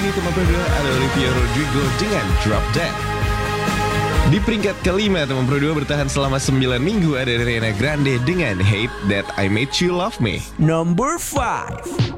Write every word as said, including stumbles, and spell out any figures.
Di tempat kedua ada Olivia Rodrigo dengan Drop Dead. Di peringkat kelima, teman Pro dua bertahan selama sembilan minggu ada Ariana Grande dengan Hate That I Made You Love Me. Number five.